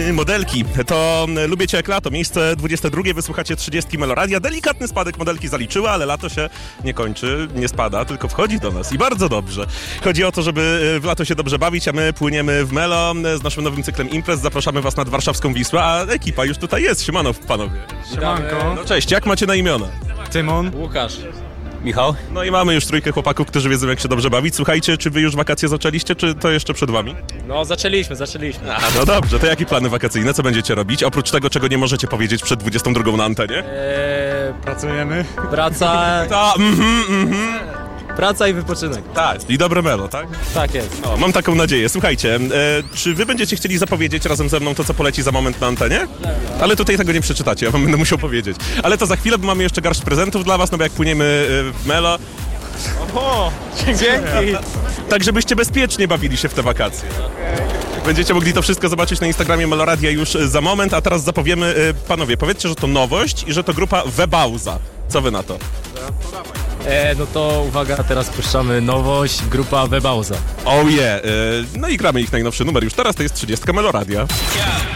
Modelki, to Lubię Cię jak lato, miejsce 22, wysłuchacie 30 Meloradia. Delikatny spadek modelki zaliczyła, ale lato się nie kończy, nie spada, tylko wchodzi do nas i bardzo dobrze. Chodzi o to, żeby w lato się dobrze bawić, a my płyniemy w Melo z naszym nowym cyklem imprez. Zapraszamy Was nad warszawską Wisłę, a ekipa już tutaj jest. Siemano, panowie. Siemanko. No cześć, jak macie na imiona? Tymon. Łukasz. Michał. No i mamy już trójkę chłopaków, którzy wiedzą, jak się dobrze bawić. Słuchajcie, czy wy już wakacje zaczęliście, czy to jeszcze przed wami? No zaczęliśmy. A, no dobrze, to jakie plany wakacyjne? Co będziecie robić? Oprócz tego, czego nie możecie powiedzieć przed 22 na antenie? Pracujemy. Praca, Ta, praca i wypoczynek. tak. I dobre Melo, tak? Tak jest. O, mam taką nadzieję. Słuchajcie, czy wy będziecie chcieli zapowiedzieć razem ze mną to, co poleci za moment na antenie? Ale tutaj tego nie przeczytacie, ja wam będę musiał powiedzieć. Ale to za chwilę, bo mamy jeszcze garść prezentów dla was, no bo jak płyniemy w Melo, Dzięki. tak żebyście bezpiecznie bawili się w te wakacje. Będziecie mogli to wszystko zobaczyć na Instagramie Meloradia już za moment, a teraz zapowiemy, panowie, powiedzcie, że to nowość i że to grupa Webauza. Co wy na to? No to uwaga, teraz puszczamy nowość, grupa Webauza. Oh yeah, no i gramy ich najnowszy numer już teraz, to jest 30 Meloradia.